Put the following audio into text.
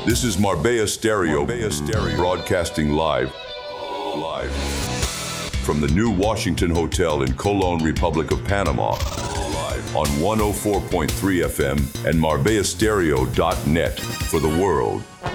This is Marbella Stereo, broadcasting live from the New Washington Hotel in Colón, Republic of Panama, on 104.3 FM and MarbellaStereo.net for the world.